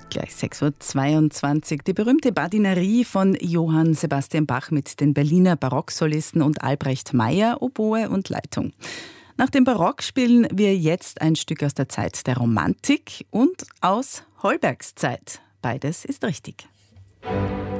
Gleich 6.22 Uhr. Die berühmte Badinerie von Johann Sebastian Bach mit den Berliner Barocksolisten und Albrecht Meyer, Oboe und Leitung. Nach dem Barock spielen wir jetzt ein Stück aus der Zeit der Romantik und aus Holbergs Zeit. Beides ist richtig.